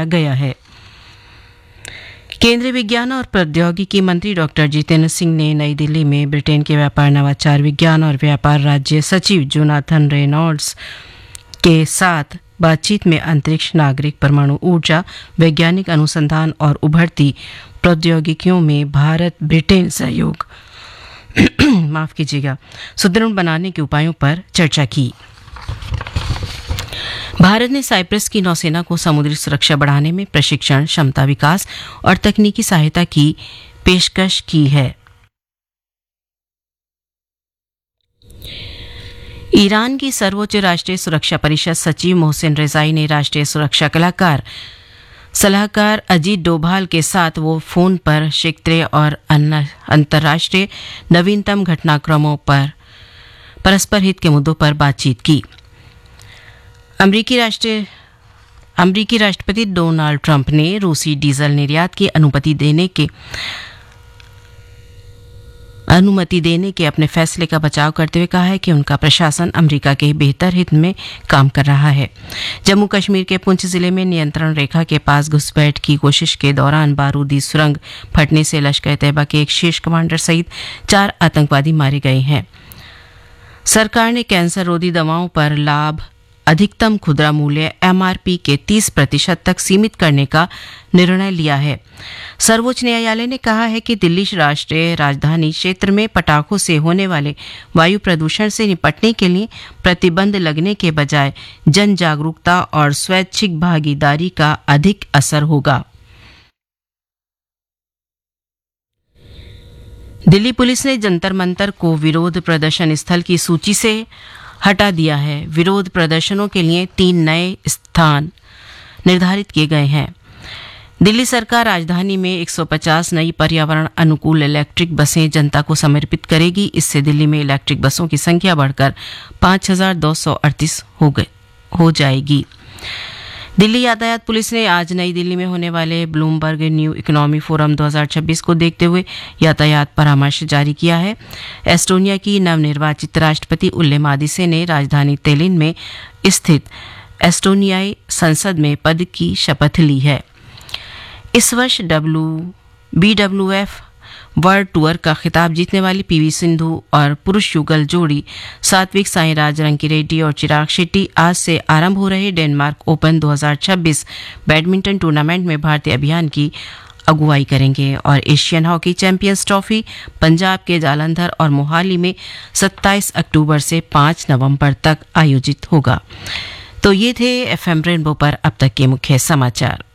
गया है। केंद्रीय विज्ञान और प्रौद्योगिकी मंत्री डॉक्टर जितेंद्र सिंह ने नई दिल्ली में ब्रिटेन के व्यापार, नवाचार, विज्ञान और व्यापार राज्य सचिव जोनाथन रेनॉल्ड्स के साथ बातचीत में अंतरिक्ष, नागरिक, परमाणु ऊर्जा, वैज्ञानिक अनुसंधान और उभरती प्रौद्योगिकियों में भारत ब्रिटेन सहयोग माफ कीजिएगा सुदृढ़ बनाने के उपायों पर चर्चा की। भारत ने साइप्रस की नौसेना को समुद्री सुरक्षा बढ़ाने में प्रशिक्षण, क्षमता विकास और तकनीकी सहायता की पेशकश की है। ईरान की सर्वोच्च राष्ट्रीय सुरक्षा परिषद सचिव मोहसिन रेजाई ने राष्ट्रीय सुरक्षा सलाहकार अजीत डोभाल के साथ वो फोन पर क्षेत्रीय और अंतर्राष्ट्रीय नवीनतम घटनाक्रमों पर परस्पर हित के मुद्दों पर बातचीत की। अमेरिकी राष्ट्रपति डोनाल्ड ट्रंप ने रूसी डीजल निर्यात की अनुमति देने के अपने फैसले का बचाव करते हुए कहा है कि उनका प्रशासन अमेरिका के बेहतर हित में काम कर रहा है। जम्मू कश्मीर के पुंछ जिले में नियंत्रण रेखा के पास घुसपैठ की कोशिश के दौरान बारूदी सुरंग फटने से लश्कर तैयबा के एक शीर्ष कमांडर सहित 4 आतंकवादी मारे गए हैं। सरकार ने कैंसर रोधी दवाओं पर लाभ अधिकतम खुदरा मूल्य MRP के 30% तक सीमित करने का निर्णय लिया है। सर्वोच्च न्यायालय ने कहा है कि दिल्ली राष्ट्रीय राजधानी क्षेत्र में पटाखों से होने वाले वायु प्रदूषण से निपटने के लिए प्रतिबंध लगने के बजाय जन जागरूकता और स्वैच्छिक भागीदारी का अधिक असर होगा। दिल्ली पुलिस ने जंतर मंतर को विरोध प्रदर्शन स्थल की सूची से हटा दिया है। विरोध प्रदर्शनों के लिए 3 नए स्थान निर्धारित किए गए हैं। दिल्ली सरकार राजधानी में 150 नई पर्यावरण अनुकूल इलेक्ट्रिक बसें जनता को समर्पित करेगी। इससे दिल्ली में इलेक्ट्रिक बसों की संख्या बढ़कर 5238 हो जाएगी। दिल्ली यातायात पुलिस ने आज नई दिल्ली में होने वाले ब्लूमबर्ग न्यू इकोनॉमी फोरम 2026 को देखते हुए यातायात परामर्श जारी किया है। एस्टोनिया की नवनिर्वाचित राष्ट्रपति उल्ले मादिसे ने राजधानी तेलिन में स्थित एस्टोनियाई संसद में पद की शपथ ली है। इस वर्ष BWF वर्ल्ड टूर का खिताब जीतने वाली PV सिंधु और पुरुष युगल जोड़ी सात्विक साईराज रंकीरेड्डी और चिराग शेट्टी आज से आरंभ हो रहे डेनमार्क ओपन 2026 बैडमिंटन टूर्नामेंट में भारतीय अभियान की अगुवाई करेंगे और Asian hockey champions trophy Punjab के जालंधर और मोहाली में 27 अक्टूबर से 5 नवंबर तक आयोजित होगा। तो ये थे FM रेनबो पर अब तक के मुख्य समाचार।